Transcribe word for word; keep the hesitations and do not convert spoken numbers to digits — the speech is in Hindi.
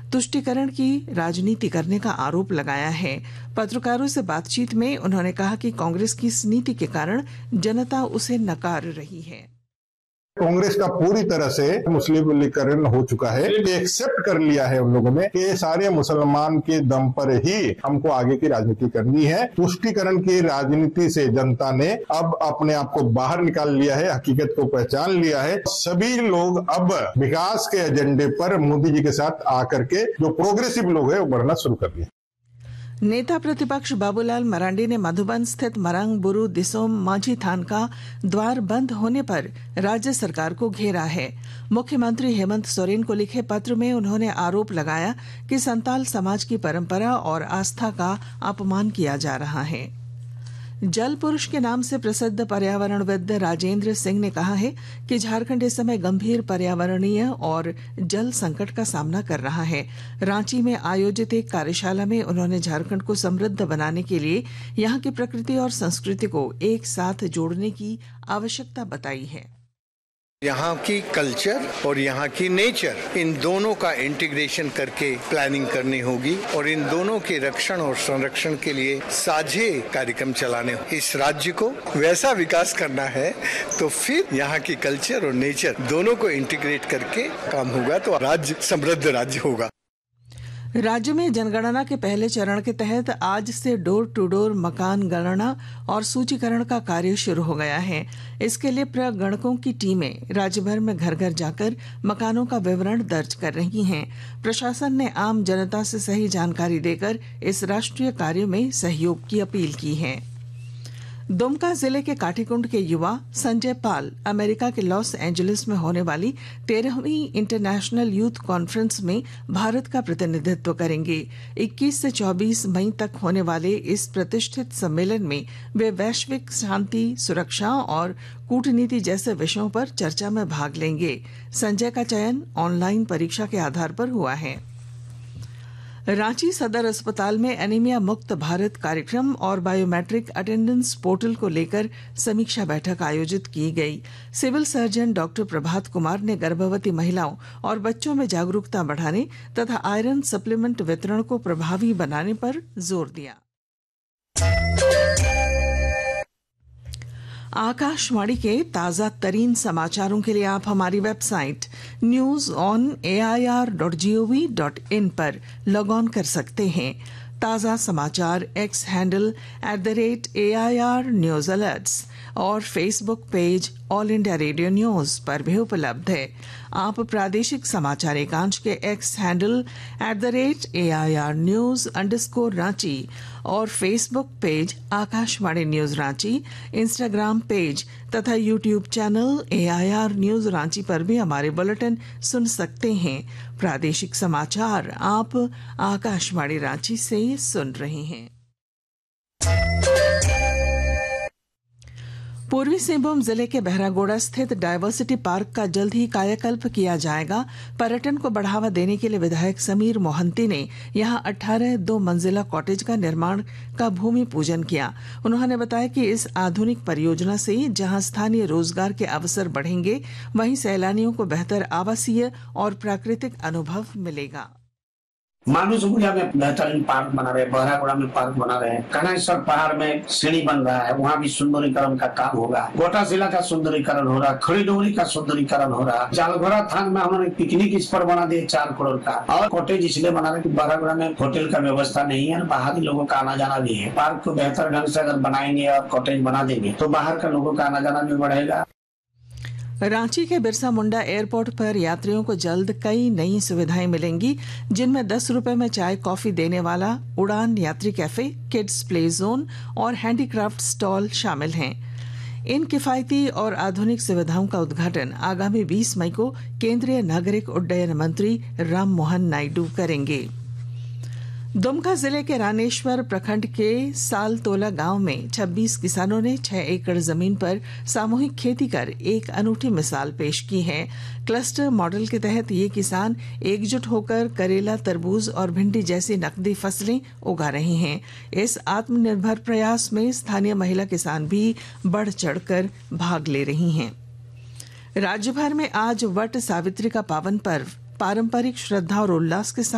तुष्टिकरण की राजनीति करने का आरोप लगाया है। पत्रकारों से बातचीत में उन्होंने कहा कि कांग्रेस की इस नीति के कारण जनता उसे नकार रही है। कांग्रेस का पूरी तरह से मुस्लिमीकरण हो चुका है। एक्सेप्ट कर लिया है उन लोगों ने कि सारे मुसलमान के दम पर ही हमको आगे की राजनीति करनी है। तुष्टीकरण की राजनीति से जनता ने अब अपने आप को बाहर निकाल लिया है, हकीकत को पहचान लिया है। सभी लोग अब विकास के एजेंडे पर मोदी जी के साथ आकर के जो प्रोग्रेसिव लोग हैं वो बढ़ना शुरू कर दिया। नेता प्रतिपक्ष बाबूलाल मरांडी ने मधुबन स्थित मरंग बुरु दिसोम माझी थान का द्वार बंद होने पर राज्य सरकार को घेरा है। मुख्यमंत्री हेमंत सोरेन को लिखे पत्र में उन्होंने आरोप लगाया कि संताल समाज की परंपरा और आस्था का अपमान किया जा रहा है। जल पुरुष के नाम से प्रसिद्ध पर्यावरणविद राजेंद्र सिंह ने कहा है कि झारखंड इस समय गंभीर पर्यावरणीय और जल संकट का सामना कर रहा है। रांची में आयोजित एक कार्यशाला में उन्होंने झारखंड को समृद्ध बनाने के लिए यहां की प्रकृति और संस्कृति को एक साथ जोड़ने की आवश्यकता बताई है। यहाँ की कल्चर और यहाँ की नेचर, इन दोनों का इंटीग्रेशन करके प्लानिंग करनी होगी और इन दोनों के रक्षण और संरक्षण के लिए साझे कार्यक्रम चलाने। इस राज्य को वैसा विकास करना है तो फिर यहाँ की कल्चर और नेचर दोनों को इंटीग्रेट करके काम होगा तो राज्य समृद्ध राज्य होगा। राज्य में जनगणना के पहले चरण के तहत आज से डोर टू डोर मकान गणना और सूचीकरण का कार्य शुरू हो गया है। इसके लिए प्रगणकों की टीमें राज्य भर में घर घर जाकर मकानों का विवरण दर्ज कर रही हैं। प्रशासन ने आम जनता से सही जानकारी देकर इस राष्ट्रीय कार्य में सहयोग की अपील की है। दुमका जिले के काठीकुंड के युवा संजय पाल अमेरिका के लॉस एंजलिस में होने वाली तेरहवीं इंटरनेशनल यूथ कॉन्फ्रेंस में भारत का प्रतिनिधित्व करेंगे। इक्कीस से चौबीस मई तक होने वाले इस प्रतिष्ठित सम्मेलन में वे वैश्विक शांति, सुरक्षा और कूटनीति जैसे विषयों पर चर्चा में भाग लेंगे। संजय का चयन ऑनलाइन परीक्षा के आधार पर हुआ है। रांची सदर अस्पताल में एनीमिया मुक्त भारत कार्यक्रम और बायोमेट्रिक अटेंडेंस पोर्टल को लेकर समीक्षा बैठक आयोजित की गई। Civil surgeon doctor Prabhat Kumar ने गर्भवती महिलाओं और बच्चों में जागरूकता बढ़ाने तथा आयरन सप्लीमेंट वितरण को प्रभावी बनाने पर जोर दिया। आकाशवाणी के ताजा तरीन समाचारों के लिए आप हमारी website news on A I R dot G O V dot in पर लॉग ऑन कर सकते हैं। ताजा समाचार x handle at the rate A I R news alerts और Facebook page all India radio news पर भी उपलब्ध है। आप प्रादेशिक समाचार एकांश के x handle at the rate A I R news underscore Ranchi और Facebook page Akashvani news Ranchi, Instagram page तथा YouTube channel A I R news Ranchi पर भी हमारे बुलेटिन सुन सकते हैं। प्रादेशिक समाचार आप आकाशवाणी रांची से सुन रहे हैं। पूर्वी सिंहभूम जिले के बहरागोड़ा स्थित डायवर्सिटी पार्क का जल्द ही कायाकल्प किया जाएगा। पर्यटन को बढ़ावा देने के लिए विधायक समीर मोहंती ने यहां अठारह दो मंजिला कॉटेज का निर्माण का भूमि पूजन किया। उन्होंने बताया कि इस आधुनिक परियोजना से जहां स्थानीय रोजगार के अवसर बढ़ेंगे, वहीं सैलानियों को बेहतर आवासीय और प्राकृतिक अनुभव मिलेगा। मानुषगुड़िया में बेहतरीन पार्क बना रहे, बहरागोड़ा में पार्क बना रहे, कनाईसर पहाड़ में सीढ़ी बन रहा है, वहाँ भी सुंदरीकरण का काम होगा। गोटा जिला का सुंदरीकरण हो रहा, खड़ी डोंगरी का सुंदरीकरण हो रहा। जालघोड़ा थान में हमने पिकनिक स्पॉट बना दिए चार करोड़ का। और कॉटेज इसलिए बना रहे कि बहरागोड़ा में होटल का व्यवस्था नहीं है, बाहरी लोगों का आना जाना भी है। पार्क को बेहतर ढंग से अगर बनाएंगे और कॉटेज बना देंगे तो बाहर का लोगों का आना जाना भी बढ़ेगा। रांची के बिरसा मुंडा एयरपोर्ट पर यात्रियों को जल्द कई नई सुविधाएं मिलेंगी, जिनमें दस रुपए में चाय कॉफी देने वाला उड़ान यात्री कैफे, किड्स प्ले जोन और हैंडीक्राफ्ट स्टॉल शामिल हैं। इन किफायती और आधुनिक सुविधाओं का उद्घाटन आगामी बीस मई को केंद्रीय नागरिक उड्डयन मंत्री राम मोहन नायडू करेंगे। दुमका जिले के रानेश्वर प्रखंड के सालतोला गांव में छब्बीस किसानों ने छह एकड़ जमीन पर सामूहिक खेती कर एक अनूठी मिसाल पेश की है। क्लस्टर मॉडल के तहत ये किसान एकजुट होकर करेला, तरबूज और भिंडी जैसी नकदी फसलें उगा रहे हैं। इस आत्मनिर्भर प्रयास में स्थानीय महिला किसान भी बढ़ चढ़कर भाग ले रही हैं। राज्य भर में आज वट सावित्री का पावन पर्व पारंपरिक श्रद्धा और उल्लास के साथ